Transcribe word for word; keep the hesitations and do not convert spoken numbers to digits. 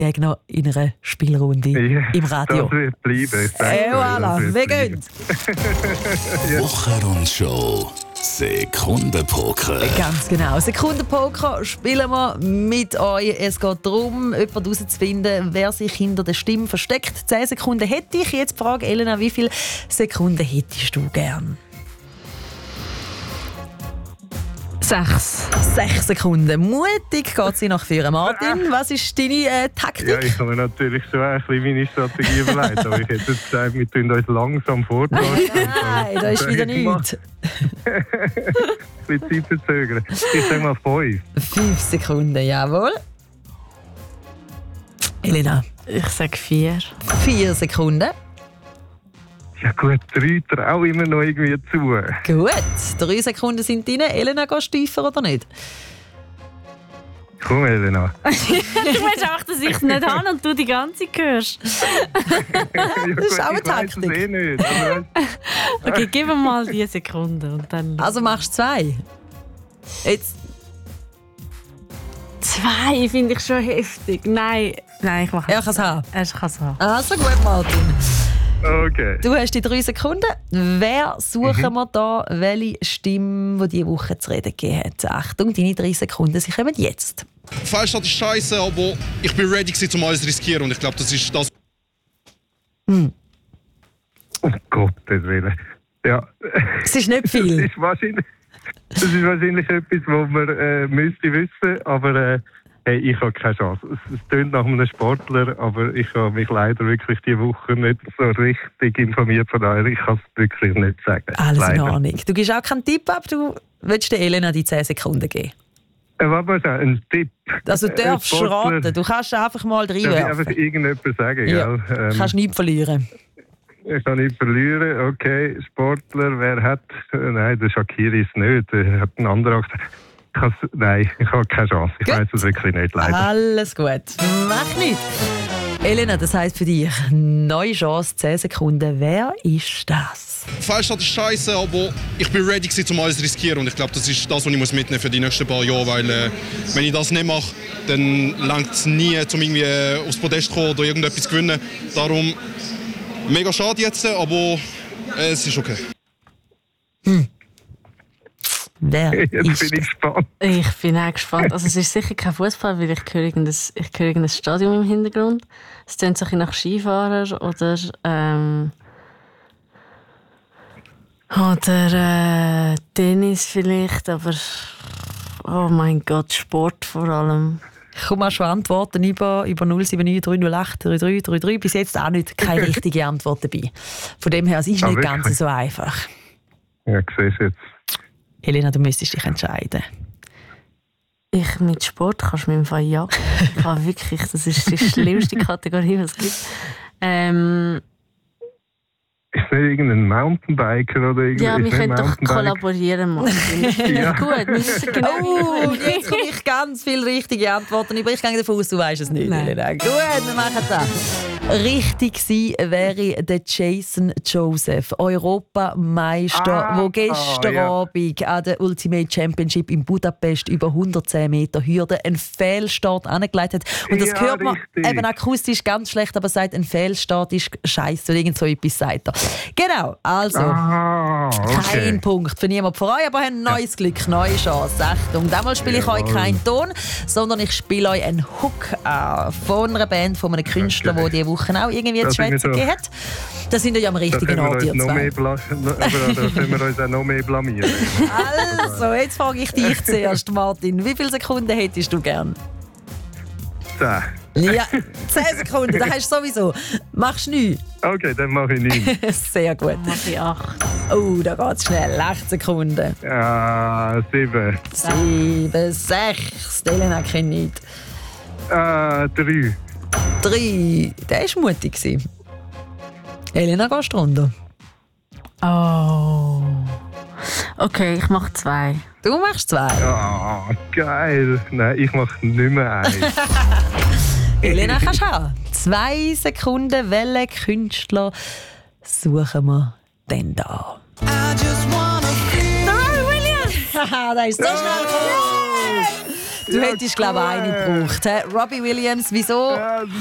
Gegner in einer Spielrunde Ja, im Radio. Das wird bleiben. Äh, voilà, wir gehen. Wochenrundshow. Sekundenpoker. Ganz genau. Sekundenpoker spielen wir mit euch. Es geht darum, jemanden herauszufinden, wer sich hinter der Stimme versteckt. Zehn Sekunden hätte ich. Jetzt die Frage, Elena, wie viele Sekunden hättest du gern? Sechs. Sechs Sekunden. Mutig geht sie nach vorne. Martin, was ist deine äh, Taktik? Ja, ich habe mir natürlich schon ein bisschen meine Strategie überlegt, aber ich hätte jetzt gesagt, wir tun uns langsam vortasten. Nein, da ist wieder nichts. Ein bisschen Zeit verzögern. Ich sage mal fünf. Fünf Sekunden, jawohl. Elena. Ich sage vier. Vier Sekunden. Ja gut, drei traue immer noch irgendwie zu. Gut, drei Sekunden sind drin. Elena, gehst du tiefer oder nicht? Komm, Elena. Du willst auch, dass ich es nicht habe und du die ganze hörst. Ja, Das ist auch eine ich weiss es Taktik. eh nicht. Aber Okay, gib mir mal die Sekunde und dann... Also machst du zwei. Jetzt. Zwei finde ich schon heftig. Nein, nein, ich mache Er kann es haben. Er kann es haben. Also gut, Martin. okay. Du hast die drei Sekunden. Wer suchen Mhm. wir da, welche Stimme, die diese Woche zu reden gegeben hat? Achtung, deine drei Sekunden, sie kommen jetzt. Fallstart ist scheiße, aber ich bin ready gewesen, um alles zu riskieren. Und ich glaube, das ist das. Um Gottes Willen. Ja. Es ist nicht Das viel. ist wahrscheinlich, das ist wahrscheinlich etwas, was man äh, müsste wissen, aber äh, hey, ich habe keine Chance. Es, es klingt nach einem Sportler, aber ich habe mich leider wirklich diese Woche nicht so richtig informiert von daher. Ich kann es wirklich nicht sagen. Alles in leider. Ordnung. Du gibst auch keinen Tipp ab, du willst der Elena die zehn Sekunden geben. Äh, warte mal, schnell, ein Tipp. Also du Ein darfst Sportler- raten, du kannst einfach mal Darf ich einfach reinwerfen. irgendetwas sagen? Ja. Gell? Ähm, Du kannst nichts verlieren. Ich kann nicht verlieren. Okay, Sportler, wer hat... Äh, nein, der Shaqiri ist nicht. Er hat einen anderen gesagt. Ich has, nein, ich habe keine Chance. Ich Gut. weiß es wirklich nicht, leider. Alles gut. Mach nichts. Elena, das heisst für dich, neue Chance, zehn Sekunden. Wer ist das? Fallstart ist scheiße, aber ich bin ready gewesen, um alles zu riskieren. Und ich glaube, das ist das, was ich muss mitnehmen für die nächsten paar Jahre. Weil äh, wenn ich das nicht mache, dann langt es nie, um irgendwie äh, aufs Podest zu kommen oder irgendetwas zu gewinnen. Darum mega schade jetzt, aber äh, es ist okay. Wer Jetzt ist bin ich das? gespannt. Ich bin auch gespannt. Also es ist sicher kein Fußball, weil ich höre irgendein, ich höre irgendein Stadion im Hintergrund. Es klingt so ein bisschen nach Skifahrer oder ähm, oder äh, Tennis vielleicht, aber oh mein Gott, Sport vor allem. Ich komme auch schon Antworten über, über null sieben neun drei null acht drei drei drei drei. Bis jetzt auch nicht keine richtige Antwort dabei. Von dem her, es ist Ah, nicht wirklich? ganz so einfach. Ja, siehst du jetzt. Helena, du müsstest dich entscheiden. Ich mit Sport kannst du mir im Fall ja. Ich habe wirklich, das ist die schlimmste Kategorie, was es gibt. Ähm, Ist nicht irgendein Mountainbiker oder irgendwas? ja, wir können doch kollaborieren, Mann. Ja. Gut, wir wissen genau. Oh, und jetzt komme ich ganz viele richtige Antworten über. Ich gehe davon aus, du weißt es nicht. Nein. Helena. Gut, wir machen das. Richtig gewesen wäre der Jason Joseph, Europameister, Ah, der gestern ja. Abend an der Ultimate Championship in Budapest über hundertzehn Meter Hürde einen Fehlstart angelegt hat. Und das Ja, hört man richtig. eben akustisch ganz schlecht, aber sagt, ein Fehlstart ist scheiße oder irgend so etwas sagt er. Genau, also. Ah, okay. Kein Punkt für niemand von euch, aber habt ein neues Glück, neue Chance. Achtung, diesmal spiele ich euch keinen Ton, sondern ich spiele euch einen Hook an von einer Band, von einem Künstler, der Okay. diese Woche auch irgendwie Das zu sind wir schwätzen so- gegeben hat. Da sind wir ja am Da richtigen können wir Ort, uns ihr noch zwei. mehr, bla aber da können wir uns auch noch mehr blamieren. Also, jetzt frage ich dich zuerst, Martin. Wie viele Sekunden hättest du gern? Zehn. Ja, zehn Sekunden, das hast du sowieso. Machst du nichts? Okay, dann mache ich nichts. Sehr gut. Mach ich acht. Oh, da geht's schnell. acht Sekunden. Ja, sieben. sieben, sechs. Die Elena kennt nicht. Ah, drei. drei. Der war mutig. gewesen. Elena, gehst du runter? Oh. Okay, ich mache zwei. Du machst zwei. Ah, geil. Nein, ich mache nicht mehr eins. Elena, kannst du haben. Zwei Sekunden. Welchen Künstler suchen wir denn da? Pharrell Williams! Haha, da ist so schnell gekommen. Du Ja, hättest, glaube ich, cool. eine gebraucht. He? Robbie Williams, wieso? Ja,